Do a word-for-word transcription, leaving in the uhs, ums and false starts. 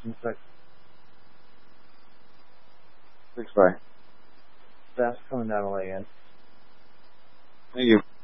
One sec. Thanks, bye. That's coming down the way again. Thank you.